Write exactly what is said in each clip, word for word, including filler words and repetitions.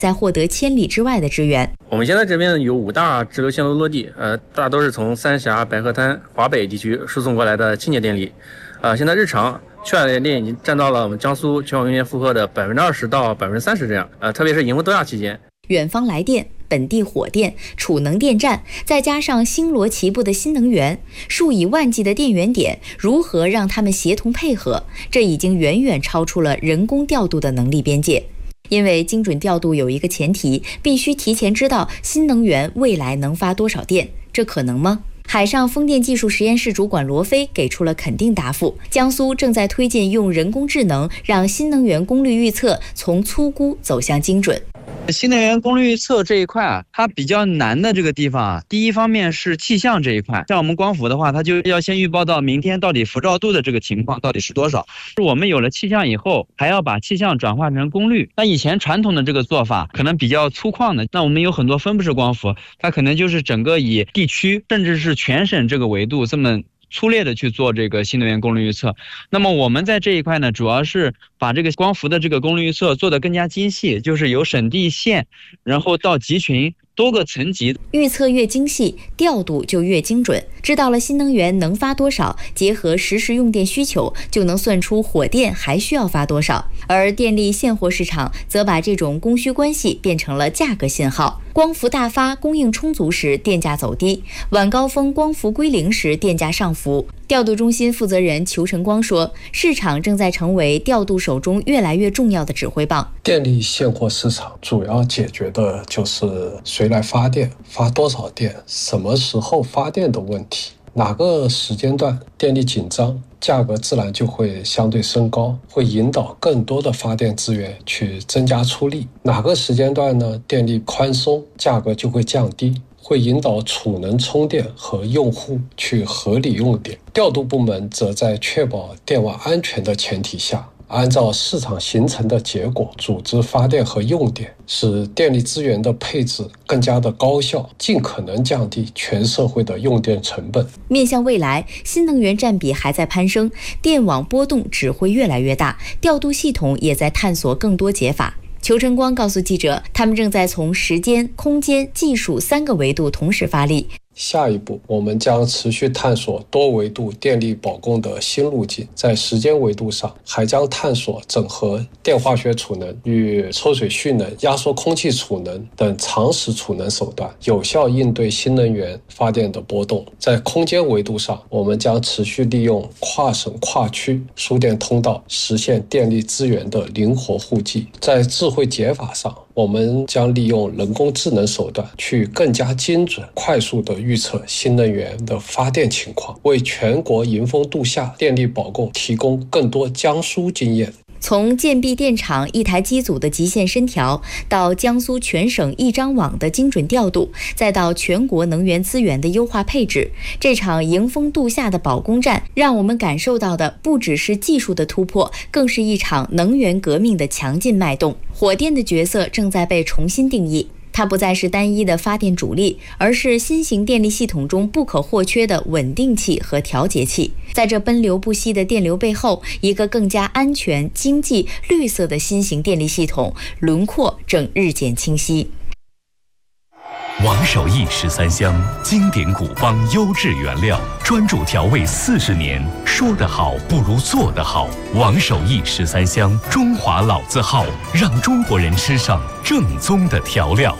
再获得千里之外的支援。 我们现在这边有五大直流线路落地，呃，大都是从三峡、白河滩、华北地区输送过来的清洁电力。呃，现在日常缺氧电力已经占到了我们江苏全网用电负荷的百分之二十到百分之三十这样。呃，特别是迎风斗亚期间， 远方来电、本地火电、储能电站，再加上星罗棋布的新能源，数以万计的电源点，如何让它们协同配合？这已经远远超出了人工调度的能力边界。因为精准调度有一个前提，必须提前知道新能源未来能发多少电，这可能吗？海上风电技术实验室主管罗飞给出了肯定答复。江苏正在推进用人工智能让新能源功率预测从粗估走向精准。 新能源功率预测这一块啊，它比较难的这个地方啊，第一方面是气象这一块，像我们光伏的话，它就要先预报到明天到底辐照度的这个情况到底是多少。我们有了气象以后，还要把气象转化成功率。那以前传统的这个做法可能比较粗犷的，那我们有很多分布式光伏，它可能就是整个以地区甚至是全省这个维度这么粗略的去做这个新能源功率预测。那么我们在这一块呢，主要是把这个光伏的这个功率预测做得更加精细，就是由省地县，然后到集群多个层级， 预测越精细，调度就越精准。知道了新能源能发多少，结合实时用电需求，就能算出火电还需要发多少。而电力现货市场则把这种供需关系变成了价格信号。光伏大发、供应充足时，电价走低；晚高峰光伏归零时，电价上浮。调度中心负责人裘晨光说，市场正在成为调度手中越来越重要的指挥棒。 电力现货市场主要解决的就是谁来发电、发多少电、什么时候发电的问题。哪个时间段电力紧张，价格自然就会相对升高，会引导更多的发电资源去增加出力。哪个时间段呢，电力宽松，价格就会降低，会引导储能充电和用户去合理用电。调度部门则在确保电网安全的前提下，按照市场形成的结果组织发电和用电，使电力资源的配置更加的高效，尽可能降低全社会的用电成本。 面向未来，新能源占比还在攀升，电网波动只会越来越大，调度系统也在探索更多解法。裘晨光告诉记者，他们正在从时间、空间、技术三个维度同时发力。 下一步，我们将持续探索多维度电力保供的新路径。在时间维度上，还将探索整合电化学储能与抽水蓄能、压缩空气储能等长时储能手段，有效应对新能源发电的波动。在空间维度上，我们将持续利用跨省跨区输电通道，实现电力资源的灵活互济。在智慧解法上，我们将利用人工智能手段，去更加精准、快速地预测新能源的发电情况，为全国迎峰度夏电力保供提供更多江苏经验。 从建闭电厂一台机组的极限深调，到江苏全省一张网的精准调度，再到全国能源资源的优化配置，这场迎峰度夏的保供战，让我们感受到的不只是技术的突破，更是一场能源革命的强劲脉动。火电的角色正在被重新定义。它不再是单一的发电主力，而是新型电力系统中不可或缺的稳定器和调节器。在这奔流不息的电流背后，一个更加安全、经济、绿色的新型电力系统轮廓正日渐清晰。 王守义十三香，经典古方，优质原料，专注调味四十年。说得好不如做得好。王守义十三香，中华老字号，让中国人吃上正宗的调料。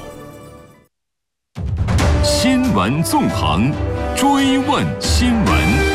新闻纵横，追问新闻。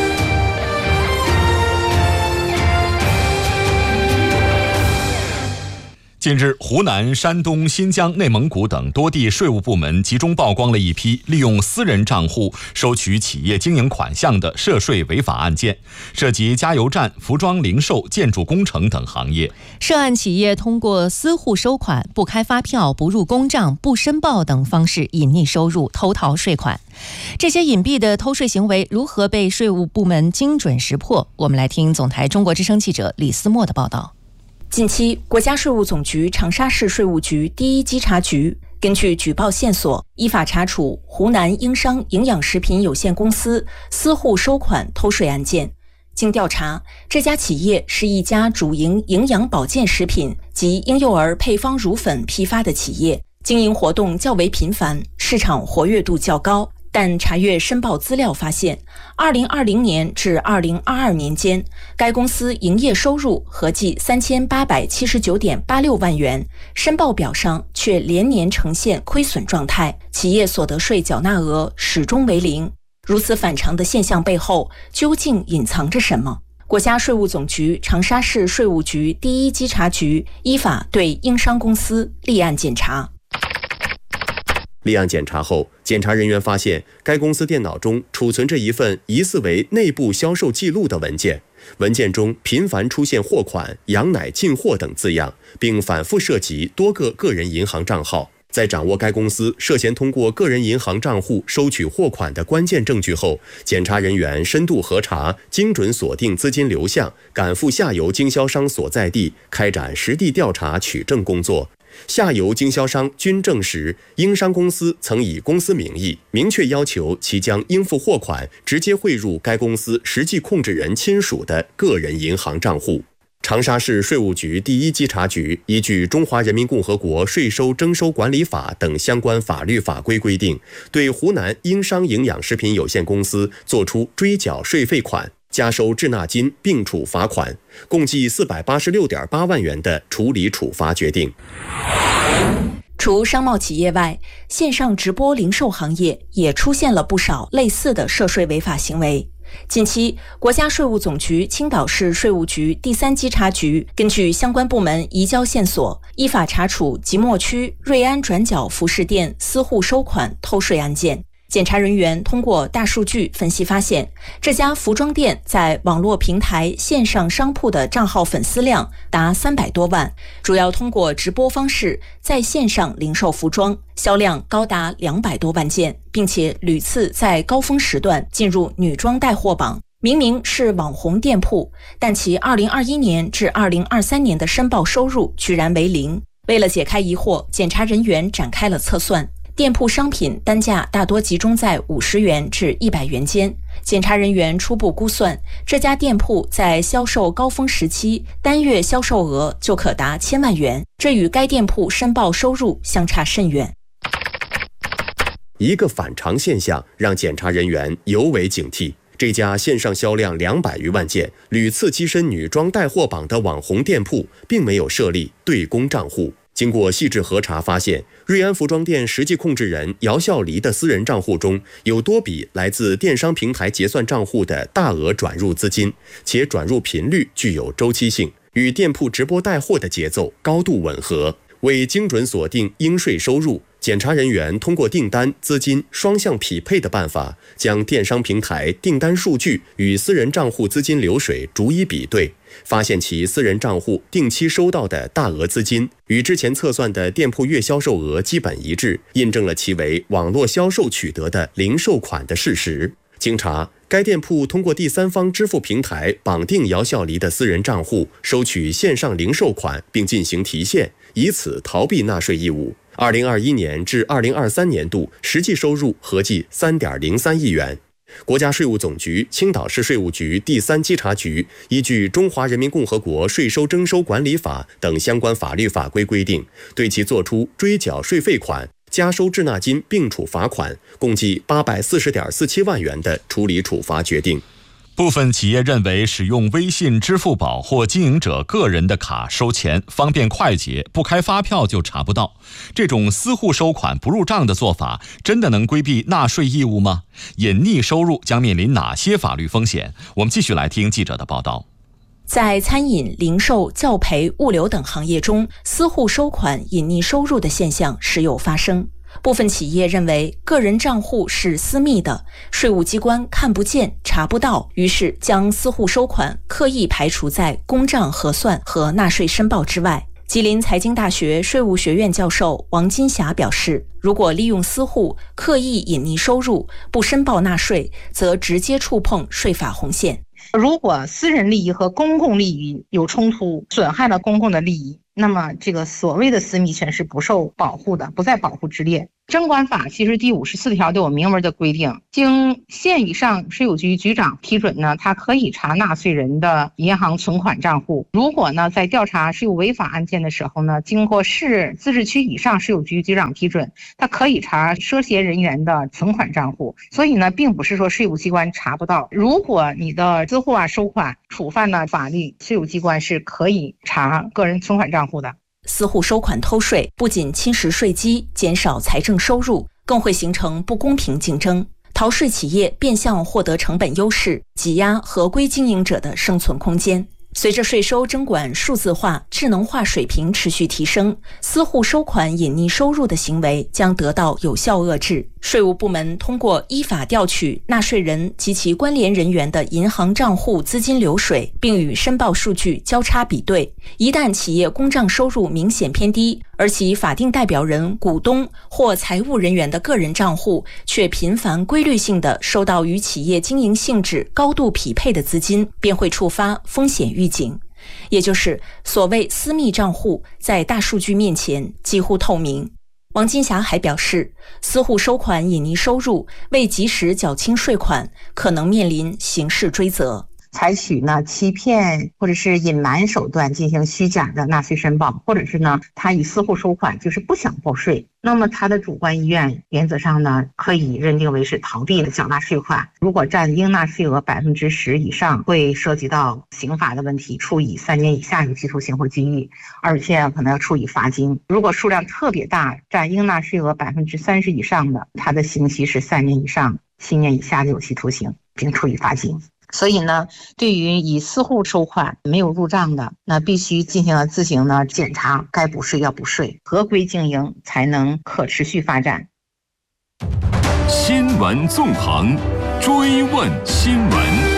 近日，湖南、山东、新疆、内蒙古等多地税务部门集中曝光了一批利用私人账户收取企业经营款项的涉税违法案件，涉及加油站、服装零售、建筑工程等行业。 涉案企业通过私户收款、不开发票、不入公账、不申报等方式隐匿收入、偷逃税款。这些隐蔽的偷税行为如何被税务部门精准识破？我们来听总台中国之声记者李思墨的报道。 近期，国家税务总局长沙市税务局第一稽查局根据举报线索，依法查处湖南英商营养食品有限公司私户收款偷税案件。 经调查，这家企业是一家主营营养保健食品及婴幼儿配方乳粉批发的企业，经营活动较为频繁，市场活跃度较高。但查阅申报资料发现，二零二零年至二零二二年间，该公司营业收入合计三千八百七十九点八六万元，申报表上却连年呈现亏损状态，企业所得税缴纳额始终为零。如此反常的现象背后，究竟隐藏着什么？国家税务总局长沙市税务局第一稽查局依法对英商公司立案检查。 立案检查后，检查人员发现该公司电脑中储存着一份疑似为内部销售记录的文件，文件中频繁出现货款、羊奶进货等字样，并反复涉及多个个人银行账号。在掌握该公司涉嫌通过个人银行账户收取货款的关键证据后，检查人员深度核查，精准锁定资金流向，赶赴下游经销商所在地，开展实地调查取证工作。下游经销商均证实，英商公司曾以公司名义明确要求其将应付货款直接汇入该公司实际控制人亲属的个人银行账户。长沙市税务局第一稽查局依据《中华人民共和国税收征收管理法》等相关法律法规规定，对湖南英商营养食品有限公司作出追缴税费款、加收滞纳金并处罚款，共计四百八十六点八万元的处理处罚决定。 除商贸企业外，线上直播零售行业也出现了不少类似的涉税违法行为。近期，国家税务总局青岛市税务局第三稽查局根据相关部门移交线索，依法查处即墨区瑞安转角服饰店私户收款偷税案件。检查人员通过大数据分析发现，这家服装店在网络平台线上商铺的账号粉丝量达三百多万，主要通过直播方式在线上零售服装，销量高达两百多万件，并且屡次在高峰时段进入女装带货榜。明明是网红店铺，但其二零二一年至二零二三年的申报收入居然为零。为了解开疑惑，检查人员展开了测算。店铺商品单价大多集中在五十元至一百元间，检查人员初步估算，这家店铺在销售高峰时期单月销售额就可达千万元，这与该店铺申报收入相差甚远。 一个反常现象让检查人员尤为警惕。这家线上销量两百余万件、屡次跻身女装带货榜的网红店铺，并没有设立对公账户。经过细致核查发现，瑞安服装店实际控制人姚笑黎的私人账户中有多笔来自电商平台结算账户的大额转入资金，且转入频率具有周期性，与店铺直播带货的节奏高度吻合。为精准锁定应税收入，检查人员通过订单、资金双向匹配的办法，将电商平台订单数据与私人账户资金流水逐一比对，发现其私人账户定期收到的大额资金与之前测算的店铺月销售额基本一致，印证了其为网络销售取得的零售款的事实。经查，该店铺通过第三方支付平台绑定姚笑黎的私人账户，收取线上零售款并进行提现，以此逃避纳税义务。二零二一年至二零二三年度实际收入合计三点零三亿元。国家税务总局青岛市税务局第三稽查局依据《中华人民共和国税收征收管理法》等相关法律法规规定，对其作出追缴税费款、加收滞纳金并处罚款，共计八百四十点四七万元的处理处罚决定。 部分企业认为使用微信、支付宝或经营者个人的卡收钱方便快捷，不开发票就查不到。这种私户收款不入账的做法，真的能规避纳税义务吗？隐匿收入将面临哪些法律风险？我们继续来听记者的报道。 在餐饮、零售、教培、物流等行业中，私户收款隐匿收入的现象时有发生。部分企业认为个人账户是私密的，税务机关看不见、查不到，于是将私户收款刻意排除在公账核算和纳税申报之外。吉林财经大学税务学院教授王金霞表示，如果利用私户刻意隐匿收入，不申报纳税，则直接触碰税法红线。 如果私人利益和公共利益有冲突，损害了公共的利益， 那么这个所谓的私密权是不受保护的，不在保护之列。征管法其实第五十四条都有明文的规定，经县以上税务局局长批准呢，他可以查纳税人的银行存款账户。如果呢在调查税务违法案件的时候呢，经过市自治区以上税务局局长批准，他可以查涉嫌人员的存款账户。所以呢，并不是说税务机关查不到。如果你的私户啊收款触犯了法律，税务机关是可以查个人存款账户的。 私户收款偷税不仅侵蚀税基，减少财政收入，更会形成不公平竞争。逃税企业变相获得成本优势，挤压合规经营者的生存空间。随着税收征管数字化、智能化水平持续提升，私户收款隐匿收入的行为将得到有效遏制。税务部门通过依法调取纳税人及其关联人员的银行账户资金流水，并与申报数据交叉比对。一旦企业公账收入明显偏低，而其法定代表人、股东或财务人员的个人账户却频繁规律性地收到与企业经营性质高度匹配的资金，便会触发风险预警。也就是所谓私密账户在大数据面前几乎透明。王金霞还表示，私户收款隐匿收入，未及时缴清税款，可能面临刑事追责。 采取呢欺骗或者是隐瞒手段进行虚假的纳税申报，或者是呢他以私户收款就是不想报税，那么他的主观意愿原则上呢可以认定为是逃避的缴纳税款。如果占应纳税额百分之十以上，会涉及到刑法的问题，处以三年以下有期徒刑或拘役，而且可能要处以罚金。如果数量特别大，占应纳税额百分之三十以上的，他的刑期是三年以上七年以下的有期徒刑，并处以罚金。所以呢，对于以私户收款没有入账的，那必须进行自行呢检查，该补税要补税，合规经营才能可持续发展。 新闻纵横，追问新闻。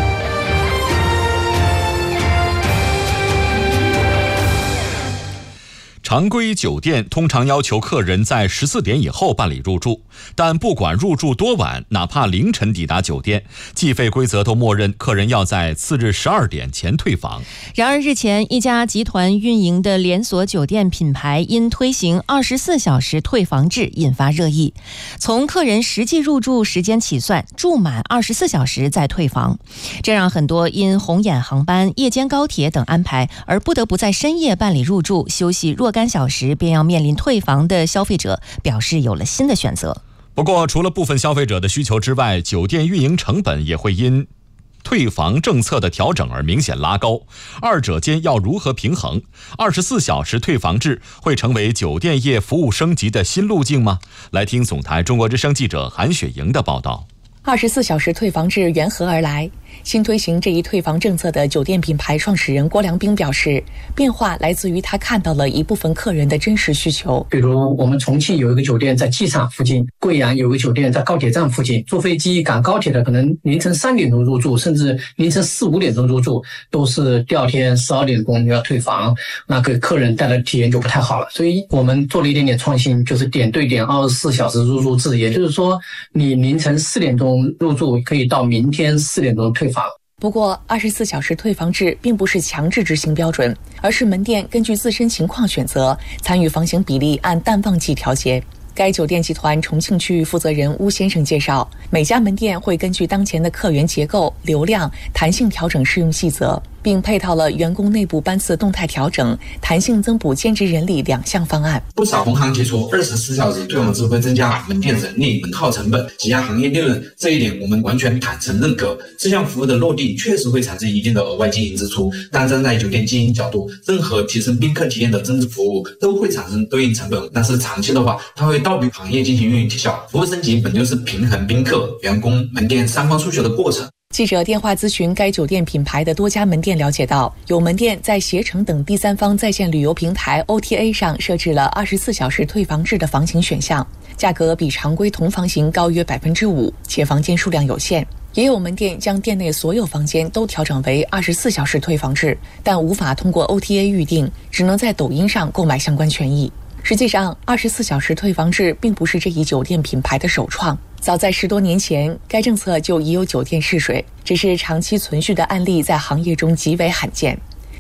常规酒店通常要求客人在十四点以后办理入住，但不管入住多晚，哪怕凌晨抵达酒店，计费规则都默认客人要在次日十二点前退房。 然而日前，一家集团运营的连锁酒店品牌因推行二十四小时退房制引发热议，从客人实际入住时间起算，住满二十四小时再退房，这让很多因红眼航班、夜间高铁等安排而不得不在深夜办理入住，休息若干小时便要面临退房的消费者表示有了新的选择。 不过，除了部分消费者的需求之外，酒店运营成本也会因退房政策的调整而明显拉高，二者间要如何平衡？二十四小时退房制会成为酒店业服务升级的新路径吗？来听总台中国之声记者韩雪莹的报道。 二十四小时退房制缘何而来？新推行这一退房政策的酒店品牌创始人郭良斌表示，变化来自于他看到了一部分客人的真实需求。 比如我们重庆有一个酒店在机场附近，贵阳有一个酒店在高铁站附近，坐飞机赶高铁的可能凌晨三点钟入住，甚至凌晨四五点钟入住，都是第二天十二点钟要退房，那给客人带来的体验就不太好了。所以我们做了一点点创新，就是点对点二十四小时入住制，也就是说你凌晨四点钟入住可以到明天四点钟退房。 不过二十四小时退房制并不是强制执行标准，而是门店根据自身情况选择，参与房型比例按淡旺季调节。该酒店集团重庆区域负责人邬先生介绍，每家门店会根据当前的客源结构、流量弹性调整适用细则，并配套了员工内部班次动态调整、弹性增补兼职人力两项方案。 不少同行指出，二十四小时退房制会增加门店人力门号成本，挤压行业利润，这一点我们完全坦诚认可。这项服务的落地确实会产生一定的额外经营支出，但站在酒店经营角度，任何提升宾客体验的增值服务都会产生对应成本，但是长期的话，它会倒逼行业进行运营提效。服务升级本就是平衡宾客、员工、门店三方诉求的过程。 记者电话咨询该酒店品牌的多家门店，了解到，有门店在携程等第三方在线旅游平台 O T A 上设置了二十四小时退房制的房型选项，价格比常规同房型高约百分之五，且房间数量有限。也有门店将店内所有房间都调整为二十四小时退房制，但无法通过 O T A 预订，只能在抖音上购买相关权益。实际上，二十四小时退房制并不是这一酒店品牌的首创。早在十多年前，该政策就已有酒店试水，只是长期存续的案例在行业中极为罕见。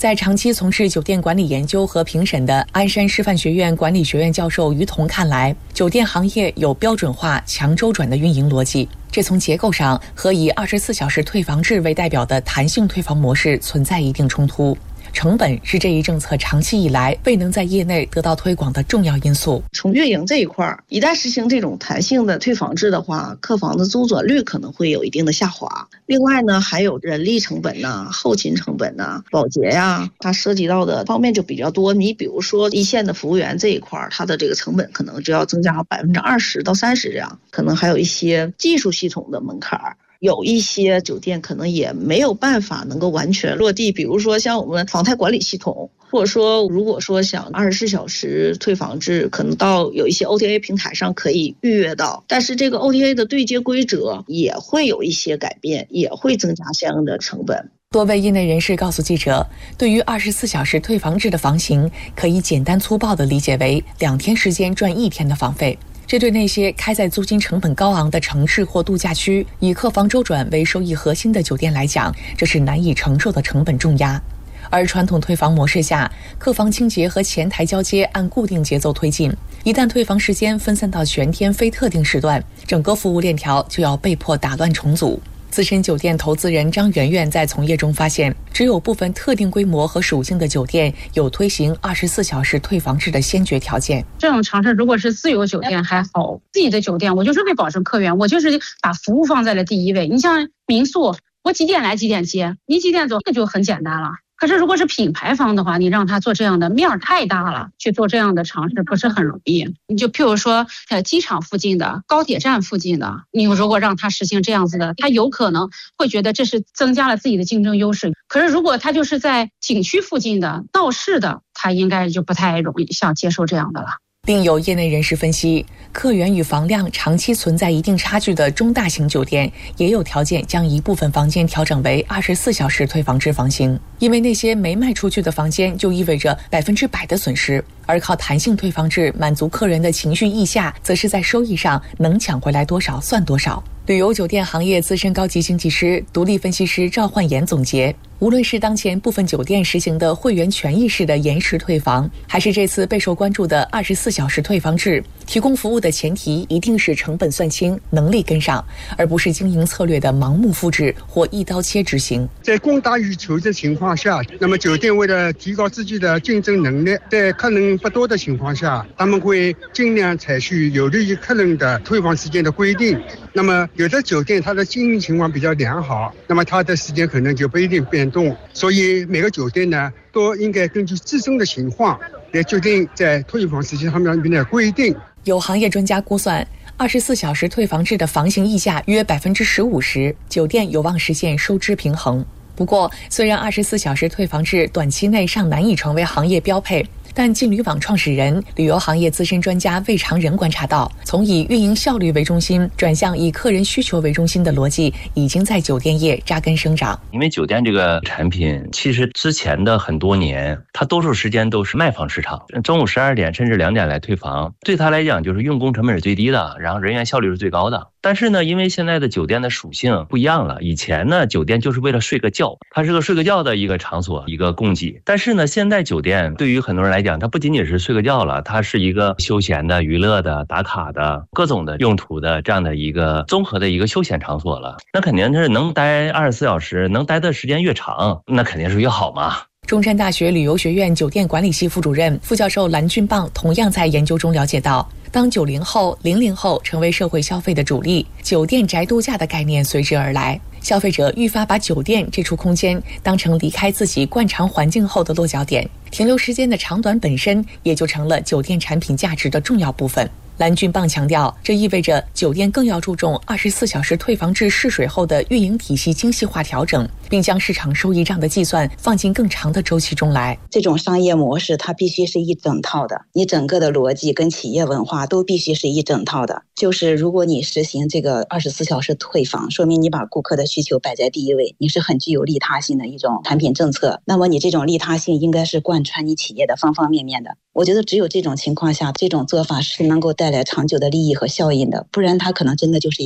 在长期从事酒店管理研究和评审的鞍山师范学院管理学院教授于彤看来，酒店行业有标准化、强周转的运营逻辑，这从结构上和以二十四小时退房制为代表的弹性退房模式存在一定冲突。成本是这一政策长期以来未能在业内得到推广的重要因素。 从运营这一块，一旦实行这种弹性的退房制的话，客房的周转率可能会有一定的下滑。另外呢，还有人力成本呐、啊、后勤成本呐、啊、保洁呀、啊，它涉及到的方面就比较多。你比如说一线的服务员这一块，它的这个成本可能就要增加百分之二十到三十这样，可能还有一些技术系统的门槛。有一些酒店可能也没有办法能够完全落地，比如说像我们房贷管理系统，或者说如果说想二十四小时退房制，可能到有一些 O T A 平台上可以预约到，但是这个 O T A 的对接规则也会有一些改变，也会增加相应的成本。 多位业内人士告诉记者，对于二十四小时退房制的房型，可以简单粗暴地理解为两天时间赚一天的房费。这对那些开在租金成本高昂的城市或度假区，以客房周转为收益核心的酒店来讲，这是难以承受的成本重压。而传统退房模式下，客房清洁和前台交接按固定节奏推进，一旦退房时间分散到全天非特定时段，整个服务链条就要被迫打乱重组。资深酒店投资人张媛媛在从业中发现，只有部分特定规模和属性的酒店有推行二十四小时退房制的先决条件。 这种尝试如果是自有酒店还好，自己的酒店我就是为保证客源，我就是把服务放在了第一位。你像民宿，我几点来几点接，你几点走，这就很简单了。可是如果是品牌方的话，你让他做这样的面儿太大了，去做这样的尝试不是很容易。你就譬如说呃机场附近的、高铁站附近的，你如果让他实行这样子的，他有可能会觉得这是增加了自己的竞争优势。可是如果他就是在景区附近的、闹市的，他应该就不太容易想接受这样的了。 另有业内人士分析，客源与房量长期存在一定差距的中大型酒店，也有条件将一部分房间调整为二十四小时退房制房型，因为那些没卖出去的房间就意味着百分之百的损失，而靠弹性退房制满足客人的情绪溢价，则是在收益上能抢回来多少算多少。旅游酒店行业资深高级经济师、独立分析师赵焕言总结，无论是当前部分酒店实行的会员权益式的延时退房，还是这次备受关注的二十四小时退房制，提供服务的前提一定是成本算清、能力跟上，而不是经营策略的盲目复制或一刀切执行。 在供大于求的情况下，那么酒店为了提高自己的竞争能力，在客人不多的情况下，他们会尽量采取有利于客人的退房时间的规定。那么有的酒店它的经营情况比较良好，那么它的时间可能就不一定变动，所以每个酒店呢都应该根据自身的情况来决定在退房时间上面的规定。 有行业专家估算，二十四小时退房制的房型溢价约百分之十五时，酒店有望实现收支平衡。不过，虽然二十四小时退房制短期内尚难以成为行业标配，但劲旅网创始人、旅游行业资深专家魏长仁观察到，从以运营效率为中心转向以客人需求为中心的逻辑，已经在酒店业扎根生长。 因为酒店这个产品，其实之前的很多年，它多数时间都是卖房市场，中午十二点甚至两点来退房，对他来讲就是用工成本是最低的，然后人员效率是最高的。但是呢，因为现在的酒店的属性不一样了，以前呢，酒店就是为了睡个觉，它是个睡个觉的一个场所，一个供给。但是呢，现在酒店对于很多人来讲，它不仅仅是睡个觉了，它是一个休闲的、娱乐的、打卡的、各种的用途的这样的一个综合的一个休闲场所了。那肯定是能待二十四小时，能待的时间越长，那肯定是越好嘛。 中山大学旅游学院酒店管理系副主任、副教授蓝俊棒同样在研究中了解到，当九零后、零零后成为社会消费的主力，酒店宅度假的概念随之而来。消费者愈发把酒店这处空间当成离开自己惯常环境后的落脚点，停留时间的长短本身也就成了酒店产品价值的重要部分。蓝俊棒强调，这意味着酒店更要注重二十四小时退房制试水后的运营体系精细化调整，并将市场收益账的计算放进更长的周期中来。 这种商业模式它必须是一整套的，你整个的逻辑跟企业文化都必须是一整套的。就是如果你实行这个二十四小时退房，说明你把顾客的需求摆在第一位，你是很具有利他性的一种产品政策。那么你这种利他性应该是贯穿你企业的方方面面的。我觉得只有这种情况下，这种做法是能够带来长久的利益和效应的，不然它可能真的就是一个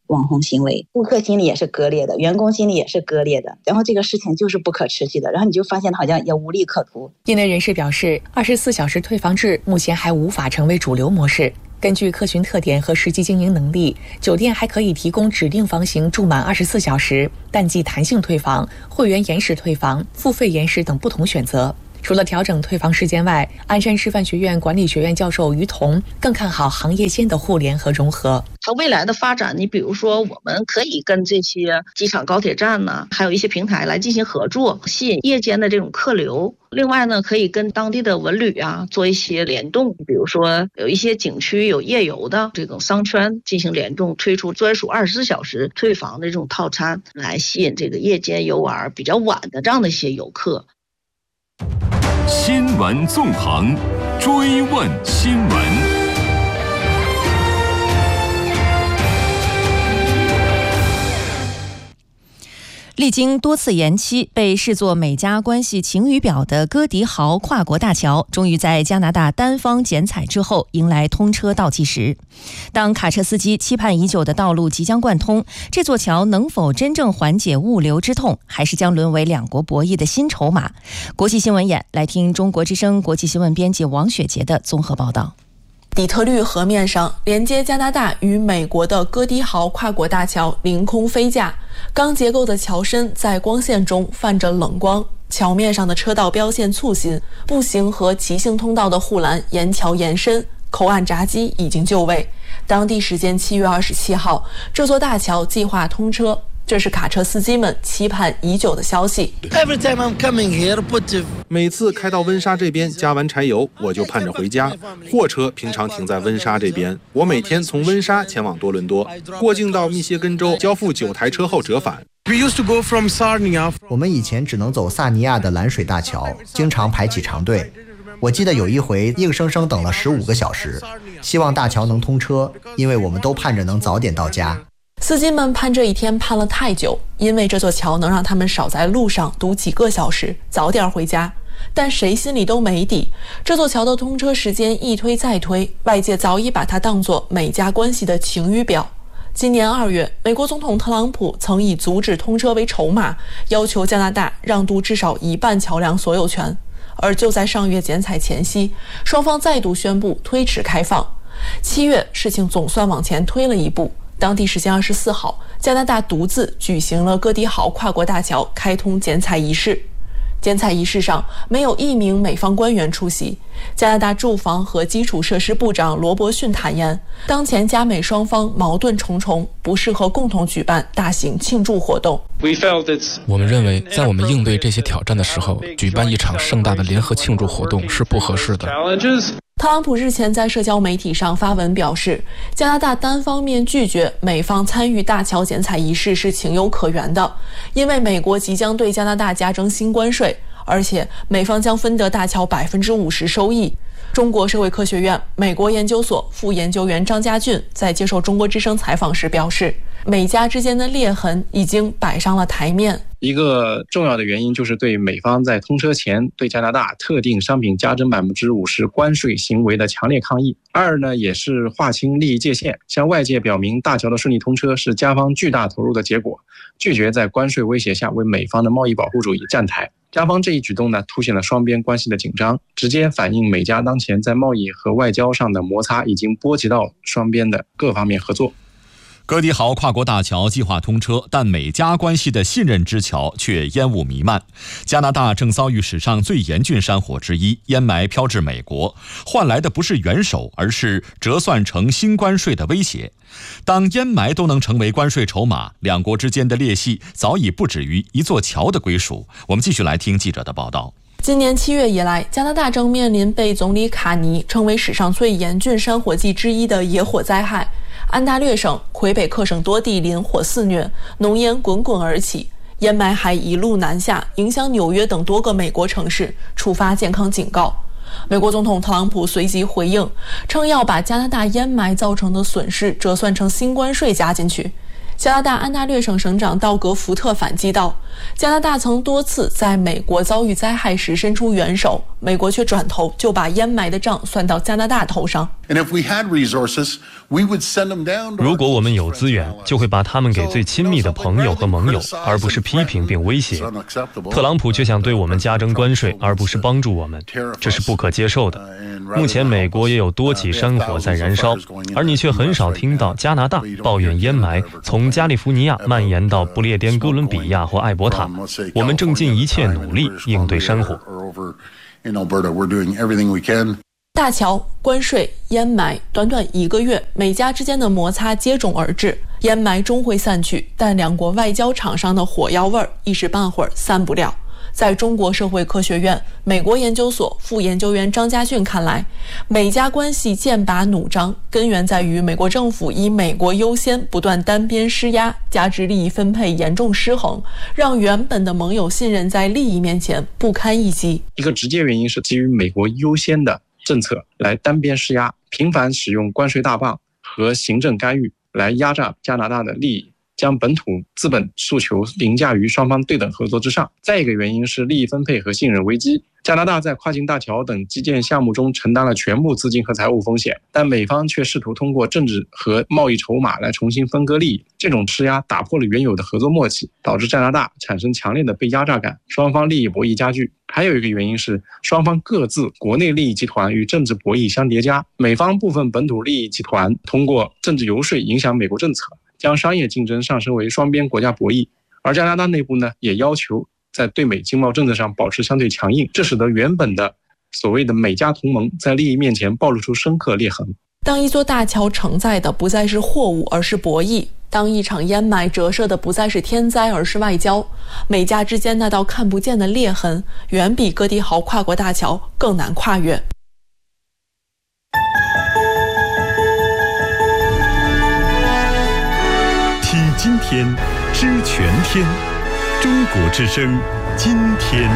网红行为，顾客心里也是割裂的，员工心里也是割裂的，然后这个事情就是不可持续的，然后你就发现好像也无利可图。 业内人士表示，二十四小时退房制目前还无法成为主流模式。根据客群特点和实际经营能力，酒店还可以提供指定房型住满二十四小时、淡季弹性退房、会员延时退房、付费延时等不同选择。除了调整退房时间外，鞍山师范学院管理学院教授于彤更看好行业间的互联和融合。 它未来的发展，你比如说我们可以跟这些机场、高铁站呢，还有一些平台来进行合作，吸引夜间的这种客流。另外呢，可以跟当地的文旅啊做一些联动，比如说有一些景区有夜游的这种商圈进行联动，推出专属二十四小时退房的这种套餐，来吸引这个夜间游玩比较晚的这样的一些游客。 新闻纵横，追问新闻。 历经多次延期，被视作美加关系晴雨表的哥迪豪跨国大桥，终于在加拿大单方剪彩之后迎来通车倒计时。当卡车司机期盼已久的道路即将贯通，这座桥能否真正缓解物流之痛，还是将沦为两国博弈的新筹码？国际新闻眼，来听中国之声国际新闻编辑王雪杰的综合报道。 底特律河面上，连接加拿大与美国的哥迪豪跨国大桥凌空飞架，钢结构的桥身在光线中泛着冷光，桥面上的车道标线簇新，步行和骑行通道的护栏沿桥延伸，口岸闸机已经就位。当地时间七月二十七号，这座大桥计划通车。这是卡车司机们期盼已久的消息。 每次开到温莎这边加完柴油，我就盼着回家。货车平常停在温莎这边，我每天从温莎前往多伦多，过境到密歇根州，交付九台车后折返。 我们以前只能走萨尼亚的蓝水大桥，经常排起长队。我记得有一回硬生生等了十五个小时。希望大桥能通车，因为我们都盼着能早点到家。 司机们盼这一天盼了太久，因为这座桥能让他们少在路上堵几个小时，早点回家。但谁心里都没底，这座桥的通车时间一推再推，外界早已把它当作美加关系的晴雨表。今年二月，美国总统特朗普曾以阻止通车为筹码，要求加拿大让渡至少一半桥梁所有权。而就在上月剪彩前夕，双方再度宣布推迟开放。七月，事情总算往前推了一步。当地时间二十四号，加拿大独自举行了哥迪豪跨国大桥开通剪彩仪式。剪彩仪式上没有一名美方官员出席。加拿大住房和基础设施部长罗伯逊坦言，当前加美双方矛盾重重，不适合共同举办大型庆祝活动。 我们认为，在我们应对这些挑战的时候，举办一场盛大的联合庆祝活动是不合适的。 特朗普日前在社交媒体上发文表示，加拿大单方面拒绝美方参与大桥剪彩仪式是情有可原的，因为美国即将对加拿大加征新关税，而且美方将分得大桥百分之五十收益。中国社会科学院美国研究所副研究员张家俊在接受中国之声采访时表示，美加之间的裂痕已经摆上了台面。 一个重要的原因就是对美方在通车前对加拿大特定商品加征百分之五十关税行为的强烈抗议。二呢，也是划清利益界限，向外界表明大桥的顺利通车是加方巨大投入的结果，拒绝在关税威胁下为美方的贸易保护主义站台。加方这一举动呢，凸显了双边关系的紧张，直接反映美加当前在贸易和外交上的摩擦已经波及到双边的各方面合作。 哥迪豪跨国大桥计划通车，但美加关系的信任之桥却烟雾弥漫。加拿大正遭遇史上最严峻山火之一，烟霾飘至美国，换来的不是援手，而是折算成新关税的威胁。当烟霾都能成为关税筹码，两国之间的裂隙早已不止于一座桥的归属。我们继续来听记者的报道。 今年七月以来，加拿大正面临被总理卡尼称为史上最严峻山火季之一的野火灾害。安大略省、魁北克省多地林火肆虐，浓烟滚滚而起，烟霾还一路南下，影响纽约等多个美国城市，触发健康警告。美国总统特朗普随即回应，称要把加拿大烟霾造成的损失折算成新关税加进去。加拿大安大略省省长道格·福特反击道，加拿大曾多次在美国遭遇灾害时伸出援手， 美国却转头就把烟霾的账算到加拿大头上。 如果我们有资源，就会把他们给最亲密的朋友和盟友，而不是批评并威胁。特朗普却想对我们加征关税，而不是帮助我们，这是不可接受的。目前美国也有多起山火在燃烧，而你却很少听到加拿大抱怨烟霾从加利福尼亚蔓延到不列颠哥伦比亚或艾伯塔。我们正尽一切努力应对山火。 大桥、关税、烟霾，短短一个月，美加之间的摩擦接踵而至，烟霾终会散去，但两国外交场上的火药味儿一时半会儿散不了。在中国社会科学院美国研究所副研究员张家俊看来，美加关系剑拔弩张，根源在于美国政府以美国优先不断单边施压，加之利益分配严重失衡，让原本的盟友信任在利益面前不堪一击。 一个直接原因是基于美国优先的政策来单边施压，频繁使用关税大棒和行政干预来压榨加拿大的利益，将本土资本诉求凌驾于双方对等合作之上。再一个原因是利益分配和信任危机。加拿大在跨境大桥等基建项目中承担了全部资金和财务风险，但美方却试图通过政治和贸易筹码来重新分割利益。这种施压打破了原有的合作默契，导致加拿大产生强烈的被压榨感，双方利益博弈加剧。还有一个原因是双方各自国内利益集团与政治博弈相叠加，美方部分本土利益集团通过政治游说影响美国政策，将商业竞争上升为双边国家博弈，而加拿大内部呢，也要求在对美经贸政策上保持相对强硬，这使得原本的所谓的美加同盟在利益面前暴露出深刻裂痕。 当一座大桥承载的不再是货物，而是博弈；当一场烟霾折射的不再是天灾，而是外交，美加之间那道看不见的裂痕，远比哥迪豪跨过大桥更难跨越。 听今天，知全天，中国之声，今天。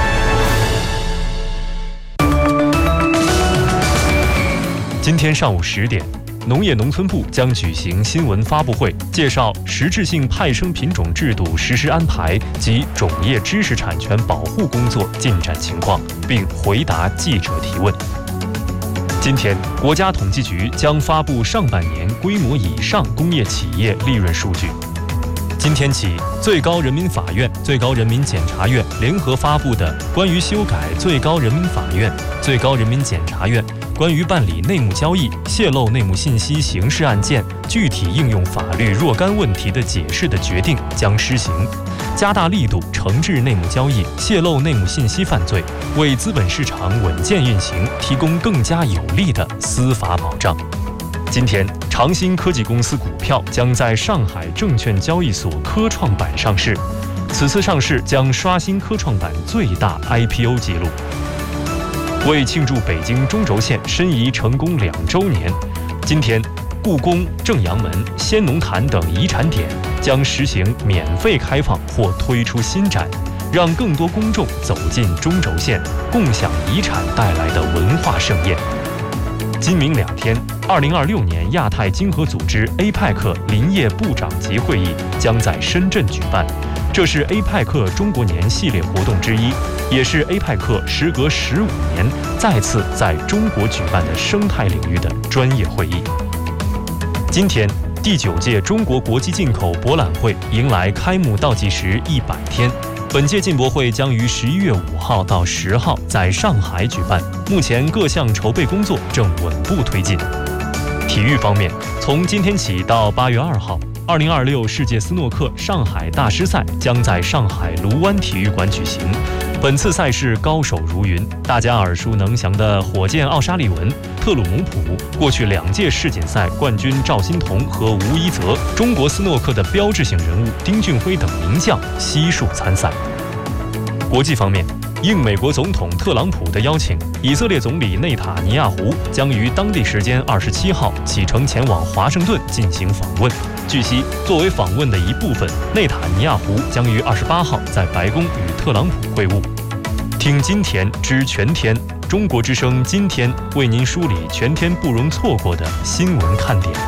今天上午十点，农业农村部将举行新闻发布会，介绍实质性派生品种制度实施安排及种业知识产权保护工作进展情况，并回答记者提问。今天，国家统计局将发布上半年规模以上工业企业利润数据。今天起，最高人民法院、最高人民检察院联合发布的关于修改最高人民法院、最高人民检察院关于办理内幕交易、泄露内幕信息刑事案件具体应用法律若干问题的解释的决定将施行，加大力度惩治内幕交易、泄露内幕信息犯罪，为资本市场稳健运行提供更加有力的司法保障。今天，长兴科技公司股票将在上海证券交易所科创板上市，此次上市将刷新科创板最大 I P O 纪录。为庆祝北京中轴线申遗成功两周年，今天，故宫、正阳门、先农坛等遗产点将实行免费开放或推出新展，让更多公众走进中轴线，共享遗产带来的文化盛宴。今明两天，二零二六年亚太经合组织 A P E C 林业部长级会议将在深圳举办，这是 A P E C 中国年系列活动之一，也是 A P E C 时隔十五年再次在中国举办的生态领域的专业会议。今天，第九届中国国际进口博览会迎来开幕倒计时一百天。本届进博会将于十一月五号到十号在上海举办，目前各项筹备工作正稳步推进。体育方面，从今天起到八月二号，二零二六世界斯诺克上海大师赛将在上海卢湾体育馆举行。本次赛事高手如云，大家耳熟能详的火箭奥沙利文、特鲁姆普，过去两届世锦赛冠军赵心童和吴一泽，中国斯诺克的标志性人物丁俊晖等名将悉数参赛。国际方面，应美国总统特朗普的邀请，以色列总理内塔尼亚胡将于当地时间二十七号启程前往华盛顿进行访问。据悉，作为访问的一部分，内塔尼亚胡将于二十八号在白宫与特朗普会晤。听今天知全天，中国之声今天为您梳理全天不容错过的新闻看点。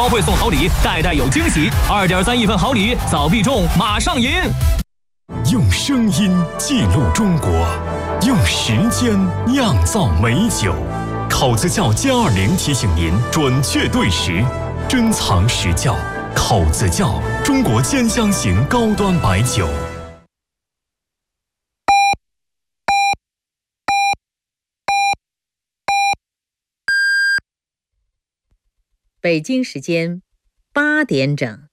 会送好礼，代代有惊喜。二点三亿份好礼，早必中，马上赢！ 用声音记录中国，用时间酿造美酒。考子窖歼二零提醒您准确对时，珍藏实窖。考子窖，中国兼香型高端白酒。 北京时间八点整。